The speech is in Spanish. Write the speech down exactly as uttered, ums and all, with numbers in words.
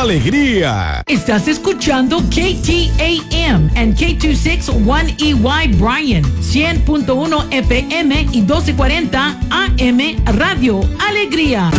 alegría. Estás escuchando K T A M and K dos sesenta y uno E Y Bryan, cien punto uno F M y doce cuarenta A M Radio Alegría.